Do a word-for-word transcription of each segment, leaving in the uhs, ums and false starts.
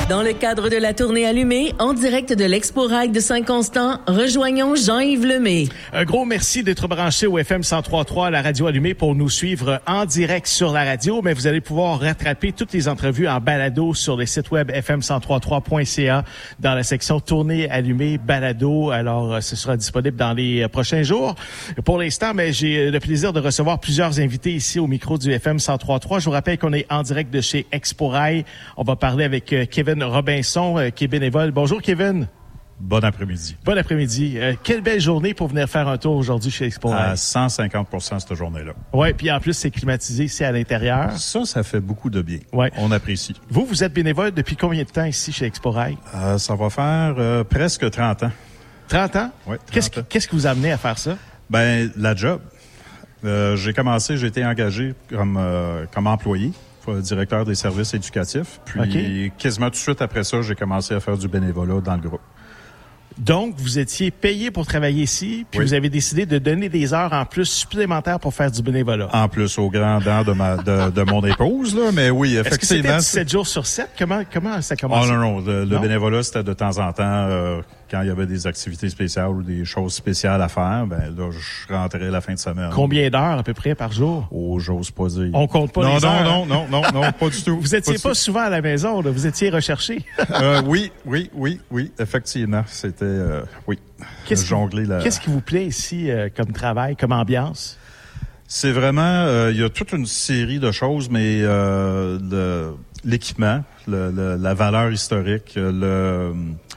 Dans le cadre de la tournée Allumée, en direct de l'Expo Rail de Saint-Constant, rejoignons Jean-Yves Lemay. Un gros merci d'être branché au F M cent trois point trois à la radio Allumée pour nous suivre en direct sur la radio, mais vous allez pouvoir rattraper toutes les entrevues en balado sur le site web f m cent trois point trois point c a dans la section tournée Allumée balado. Alors, ce sera disponible dans les prochains jours. Pour l'instant, mais j'ai le plaisir de recevoir plusieurs invités ici au micro du F M cent trois point trois. Je vous rappelle qu'on est en direct de chez Expo Rail. On va parler avec Kevin Robinson, euh, qui est bénévole. Bonjour, Kevin. Bon après-midi. Bon après-midi. Euh, quelle belle journée pour venir faire un tour aujourd'hui chez Expo Rail. À cent cinquante pour cent cette journée-là. Oui, puis en plus, c'est climatisé ici à l'intérieur. Ça, ça fait beaucoup de bien. Ouais. On apprécie. Vous, vous êtes bénévole depuis combien de temps ici chez Expo Rail? Euh, ça va faire euh, presque trente ans. trente ans? Oui, Qu'est-ce, qu'est-ce qui vous a amené à faire ça? Ben, la job. Euh, j'ai commencé, j'ai été engagé comme, euh, comme employé. Directeur des services éducatifs. Puis, okay. Quasiment tout de suite après ça, j'ai commencé à faire du bénévolat dans le groupe. Donc, vous étiez payé pour travailler ici, puis oui. Vous avez décidé de donner des heures en plus supplémentaires pour faire du bénévolat. En plus, au grand dent de ma de, de mon épouse, là, mais oui, effectivement. Est-ce que c'était sept jours sur sept? Comment, comment ça commence? Oh non, non, le, le bénévolat, c'était de temps en temps, euh, quand il y avait des activités spéciales ou des choses spéciales à faire, ben là, je rentrais la fin de semaine. Combien d'heures à peu près par jour? Oh, j'ose pas dire. On compte pas non, les non, heures. Non, non, non, non, non, pas du tout. Vous étiez pas, pas souvent à la maison, là. Vous étiez recherché. euh, oui, oui, oui, oui, effectivement. C'était, euh, oui. Qu'est-ce jongler qui, la... qu'est-ce qui vous plaît ici euh, comme travail, comme ambiance? C'est vraiment, euh, il y a toute une série de choses, mais euh, le, l'équipement, le, le, la valeur historique, le,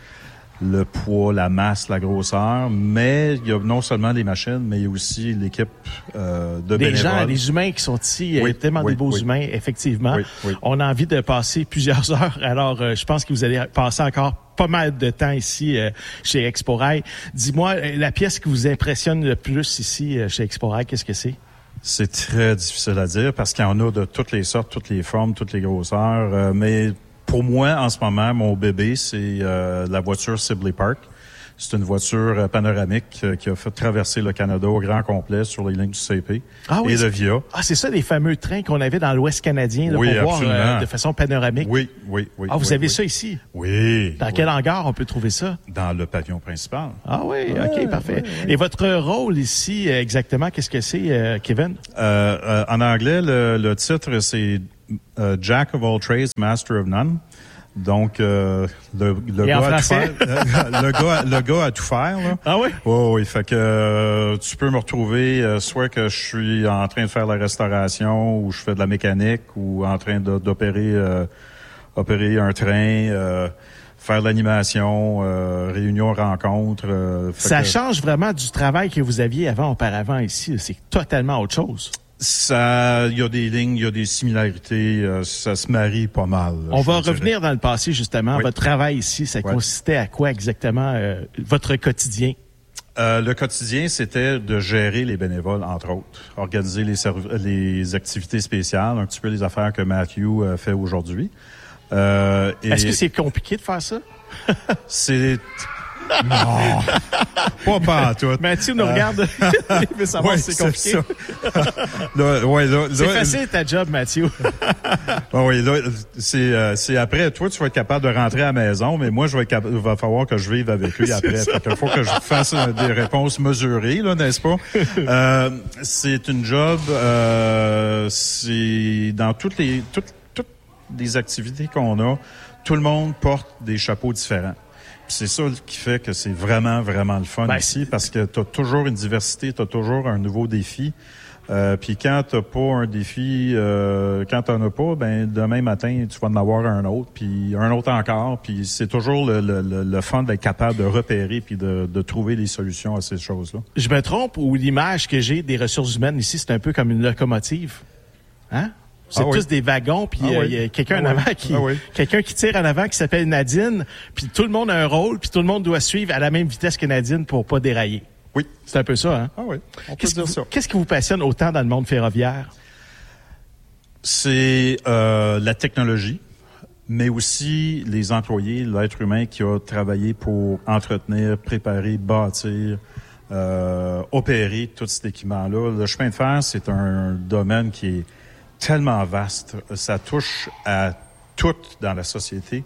le poids, la masse, la grosseur, mais il y a non seulement les machines, mais il y a aussi l'équipe euh, de des bénévoles. gens, des humains qui sont ici, oui, il y a tellement oui, des beaux oui. humains, effectivement. Oui, oui. On a envie de passer plusieurs heures, alors euh, je pense que vous allez passer encore pas mal de temps ici euh, chez Expo Rail. Dis-moi, la pièce qui vous impressionne le plus ici euh, chez Expo Rail, qu'est-ce que c'est? C'est très difficile à dire parce qu'il y en a de toutes les sortes, toutes les formes, toutes les grosseurs. Euh, mais pour moi, en ce moment, mon bébé, c'est euh, la voiture Sibley Park. C'est une voiture euh, panoramique euh, qui a fait traverser le Canada au grand complet sur les lignes du C P ah oui, et de V I A. Ah, c'est ça, les fameux trains qu'on avait dans l'Ouest canadien là, oui, pour absolument. voir euh, de façon panoramique. Oui, oui, oui. Ah, vous oui, avez oui. ça ici? Oui. Dans oui. quel hangar on peut trouver ça? Dans le pavillon principal. Ah oui, ouais, OK, parfait. Ouais, ouais. Et votre rôle ici, exactement, qu'est-ce que c'est, euh, Kevin? Euh, euh, en anglais, le, le titre, c'est euh, Jack of all trades, Master of none. Donc, euh, le, le, gars a tout faire, le, gars, le gars a tout faire. Là. Ah oui? Oh, oui, fait que euh, tu peux me retrouver euh, soit que je suis en train de faire la restauration ou je fais de la mécanique ou en train de, d'opérer euh, opérer un train, euh, faire de l'animation, euh, réunion, rencontre. Euh, Ça que, change vraiment du travail que vous aviez avant, auparavant ici. C'est totalement autre chose. Ça, il y a des lignes, il y a des similarités, euh, ça se marie pas mal. Là, On va revenir dirais. dans le passé, justement. Oui. Votre travail ici, ça ouais. consistait à quoi exactement, euh, votre quotidien? Euh, le quotidien, c'était de gérer les bénévoles, entre autres. Organiser les, serv- les activités spéciales, un petit peu les affaires que Matthew euh, fait aujourd'hui. Euh, et Est-ce que c'est compliqué de faire ça? c'est... Non, pas pas tout. Mathieu nous regarde. Il veut savoir ouais, si c'est compliqué. C'est, ça. là, ouais, là, c'est là, facile ta job, Mathieu. ah oui, là, c'est, euh, c'est après. Toi, tu vas être capable de rentrer à la maison, mais moi, je vais être capable, il va falloir que je vive avec lui après. Fait qu'il faut que je fasse euh, des réponses mesurées, là, n'est-ce pas? euh, c'est une job. Euh, c'est dans toutes les toutes toutes les activités qu'on a. Tout le monde porte des chapeaux différents. C'est ça qui fait que c'est vraiment, vraiment le fun ben, ici, parce que tu as toujours une diversité, tu as toujours un nouveau défi. Euh, puis quand t'as pas un défi, euh, quand t'en as pas, ben demain matin, tu vas en avoir un autre, puis un autre encore. Puis c'est toujours le, le, le fun d'être capable de repérer puis de, de trouver des solutions à ces choses-là. Je me trompe ou l'image que j'ai des ressources humaines ici, c'est un peu comme une locomotive? Hein? C'est ah tous oui. des wagons, puis il ah oui. y a quelqu'un ah en avant oui. qui, ah oui. quelqu'un qui tire en avant qui s'appelle Nadine, puis tout le monde a un rôle, puis tout le monde doit suivre à la même vitesse que Nadine pour pas dérailler. Oui. C'est un peu ça, hein? Ah oui, on peut qu'est-ce dire qui, ça. Qu'est-ce qui vous passionne autant dans le monde ferroviaire? C'est euh, la technologie, mais aussi les employés, l'être humain qui a travaillé pour entretenir, préparer, bâtir, euh, opérer tout cet équipement-là. Le chemin de fer, c'est un domaine qui est tellement vaste. Ça touche à tout dans la société.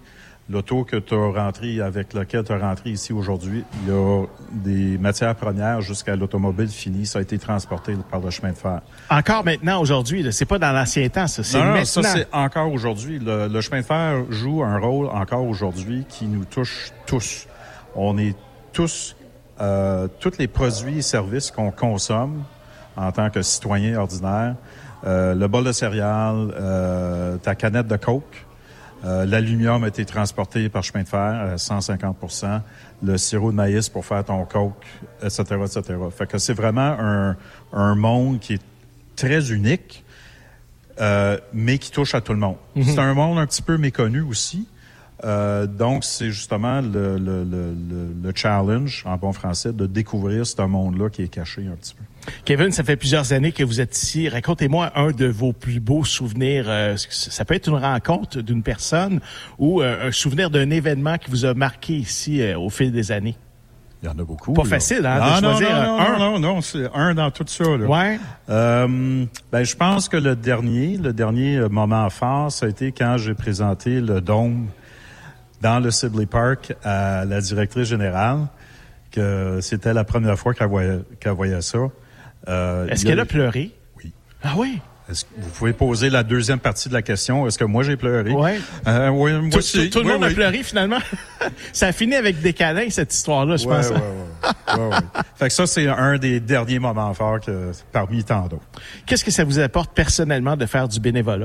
L'auto que tu as rentré, avec laquelle tu as rentré ici aujourd'hui, il y a des matières premières jusqu'à l'automobile finie. Ça a été transporté par le chemin de fer. Encore maintenant, aujourd'hui, là, c'est pas dans l'ancien temps, ça. C'est non, non, maintenant. Ça, c'est encore aujourd'hui. Le, le chemin de fer joue un rôle encore aujourd'hui qui nous touche tous. On est tous, euh, tous les produits et services qu'on consomme en tant que citoyen ordinaire, euh, le bol de céréales, euh, ta canette de Coke, Euh, l'aluminium a été transporté par chemin de fer à cent cinquante pour cent, le sirop de maïs pour faire ton coke, et cetera, et cetera. Fait que c'est vraiment un, un monde qui est très unique, euh, mais qui touche à tout le monde. Mm-hmm. C'est un monde un petit peu méconnu aussi. Euh, donc, c'est justement le, le, le, le challenge, en bon français, de découvrir ce monde-là qui est caché un petit peu. Kevin, ça fait plusieurs années que vous êtes ici. Racontez-moi un de vos plus beaux souvenirs. Euh, ça peut être une rencontre d'une personne ou euh, un souvenir d'un événement qui vous a marqué ici euh, au fil des années. Il y en a beaucoup. Pas là. facile, hein, non, de choisir non, non, un. Non, non, non, c'est un dans tout ça. Là. Ouais. Euh, ben, je pense que le dernier, le dernier moment fort, ça a été quand j'ai présenté le dôme dans le Sibley Park à la directrice générale, que c'était la première fois qu'elle voyait, qu'elle voyait ça. Euh, Est-ce qu'elle a pleuré? Oui. Ah oui? Est-ce que vous pouvez poser la deuxième partie de la question? Est-ce que moi, j'ai pleuré? Oui. Euh, oui, moi tout, aussi. Tout, tout le oui, monde oui. a pleuré, finalement. Ça a fini avec des câlins, cette histoire-là, je ouais, pense. Oui, oui, oui. Fait que ça, c'est un des derniers moments forts que, parmi tant d'autres. Qu'est-ce que ça vous apporte personnellement de faire du bénévolat?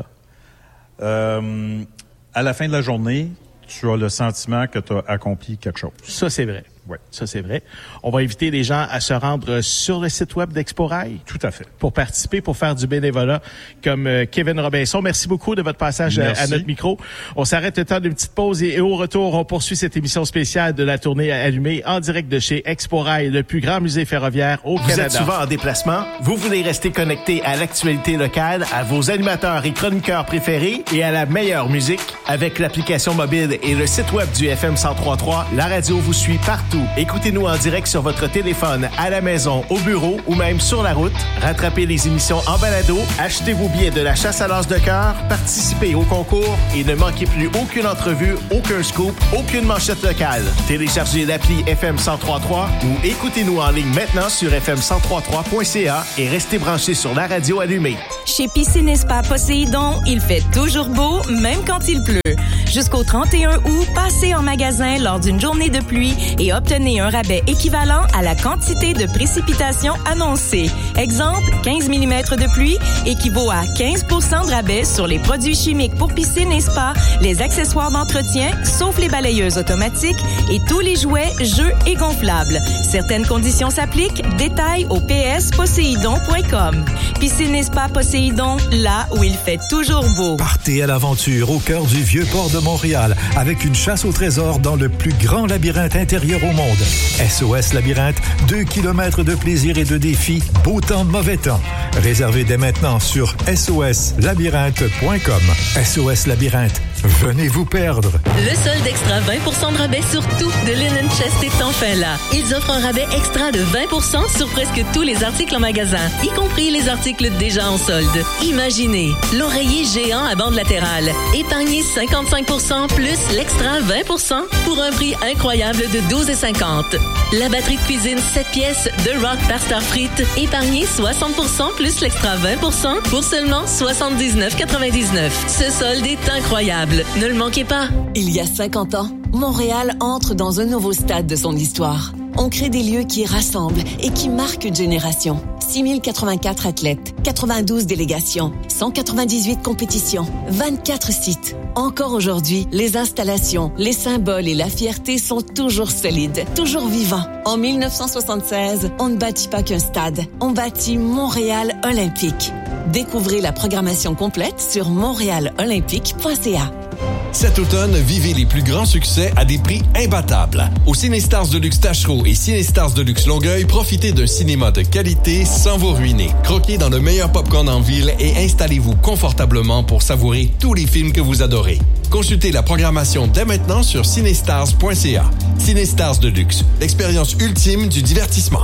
Euh, à la fin de la journée, tu as le sentiment que tu as accompli quelque chose. Ça, c'est vrai. Oui. Ça, c'est vrai. On va inviter les gens à se rendre sur le site web d'Exporail. Tout à fait. Pour participer, pour faire du bénévolat comme euh, Kevin Robinson. Merci beaucoup de votre passage à, à notre micro. On s'arrête le temps d'une petite pause et, et au retour, on poursuit cette émission spéciale de la tournée allumée en direct de chez Exporail, le plus grand musée ferroviaire au Vous Canada. Vous êtes souvent en déplacement? Vous voulez rester connecté à l'actualité locale, à vos animateurs et chroniqueurs préférés et à la meilleure musique? Avec l'application mobile et le site web du F M cent trois point trois, la radio vous suit partout. Écoutez-nous en direct sur votre téléphone, à la maison, au bureau ou même sur la route. Rattrapez les émissions en balado, achetez vos billets de la chasse à l'as de cœur, participez au concours et ne manquez plus aucune entrevue, aucun scoop, aucune manchette locale. Téléchargez l'appli F M cent trois point trois ou écoutez-nous en ligne maintenant sur f m cent trois point trois point c a et restez branchés sur la radio allumée. Chez Piscine et Spa Poséidon, il fait toujours beau, même quand il pleut. Jusqu'au trente et un août, passez en magasin lors d'une journée de pluie et obtenez un rabais équivalent à la quantité de précipitations annoncée. Exemple, quinze millimètres de pluie équivaut à quinze pour cent de rabais sur les produits chimiques pour piscine et spa, les accessoires d'entretien, sauf les balayeuses automatiques et tous les jouets, jeux et gonflables. Certaines conditions s'appliquent. Détails au p s poséidon point com. Piscine et Spa Poséidon, là où il fait toujours beau. Partez à l'aventure au cœur du vieux port de Montréal avec une chasse au trésor dans le plus grand labyrinthe intérieur au monde. S O S Labyrinthe, deux kilomètres de plaisir et de défis, beau temps, mauvais temps. Réservez dès maintenant sur s o s labyrinthe point com. S O S Labyrinthe, venez vous perdre. Le solde extra vingt pour cent de rabais sur tout de Linen Chest est enfin là. Ils offrent un rabais extra de vingt pour cent sur presque tous les articles en magasin, y compris les articles déjà en solde. Imaginez, l'oreiller géant à bande latérale. Épargnez cinquante-cinq pour cent plus l'extra vingt pour cent pour un prix incroyable de douze dollars cinquante. La batterie de cuisine sept pièces de Rock par Starfrit. Épargnez soixante pour cent plus l'extra vingt pour cent pour seulement soixante-dix-neuf quatre-vingt-dix-neuf. Ce solde est incroyable. Ne le manquez pas. Il y a cinquante ans, Montréal entre dans un nouveau stade de son histoire. On crée des lieux qui rassemblent et qui marquent une génération. six mille quatre-vingt-quatre athlètes, quatre-vingt-douze délégations, cent quatre-vingt-dix-huit compétitions, vingt-quatre sites. Encore aujourd'hui, les installations, les symboles et la fierté sont toujours solides, toujours vivants. En mille neuf cent soixante-seize, on ne bâtit pas qu'un stade, on bâtit Montréal Olympique. Découvrez la programmation complète sur montréal olympique point c a. Cet automne, vivez les plus grands succès à des prix imbattables. Au Cinestars Deluxe Tachereau et Cinestars Deluxe Longueuil, profitez d'un cinéma de qualité sans vous ruiner. Croquez dans le meilleur popcorn en ville et installez-vous confortablement pour savourer tous les films que vous adorez. Consultez la programmation dès maintenant sur cinestars point c a. Cinestars Deluxe, l'expérience ultime du divertissement.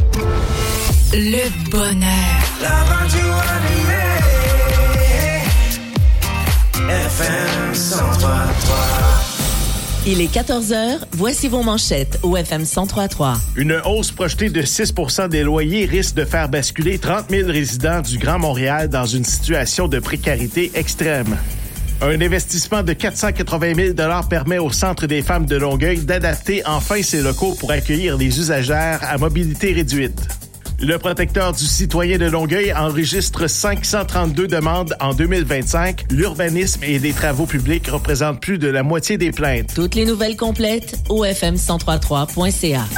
Le bonheur. La radio animée. F M cent trois point trois. Il est quatorze heures, voici vos manchettes au F M cent trois trois. Une hausse projetée de six pour cent des loyers risque de faire basculer trente mille résidents du Grand Montréal dans une situation de précarité extrême. Un investissement de quatre cent quatre-vingt mille dollars permet au Centre des femmes de Longueuil d'adapter enfin ses locaux pour accueillir les usagères à mobilité réduite. Le protecteur du citoyen de Longueuil enregistre cinq cent trente-deux demandes en deux mille vingt-cinq. L'urbanisme et les travaux publics représentent plus de la moitié des plaintes. Toutes les nouvelles complètes au f m cent trente-trois point c a.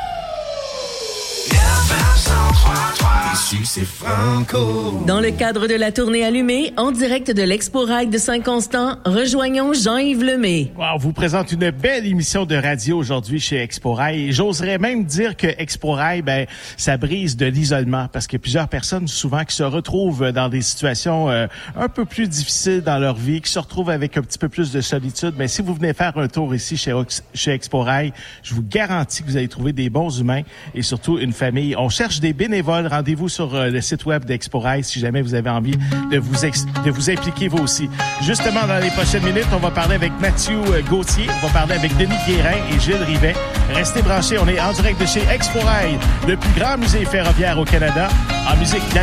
Ici, c'est Franco. Dans le cadre de la tournée Allumée, en direct de l'Expo Rail de Saint-Constant, rejoignons Jean-Yves Lemay. On vous présente une belle émission de radio aujourd'hui chez Expo Rail. J'oserais même dire que Expo Rail, ben, ça brise de l'isolement parce qu'il y a plusieurs personnes souvent qui se retrouvent dans des situations euh, un peu plus difficiles dans leur vie, qui se retrouvent avec un petit peu plus de solitude. Mais si vous venez faire un tour ici chez, chez Expo Rail, je vous garantis que vous allez trouver des bons humains et surtout une famille. On cherche des bénévoles. Rendez-vous sur euh, le site web d'Expo Rail si jamais vous avez envie de vous ex- de vous impliquer vous aussi. Justement, dans les prochaines minutes, on va parler avec Mathieu euh, Gauthier, on va parler avec Denis Guérin et Gilles Rivet. Restez branchés, on est en direct de chez Expo Rail, le plus grand musée ferroviaire au Canada, en musique.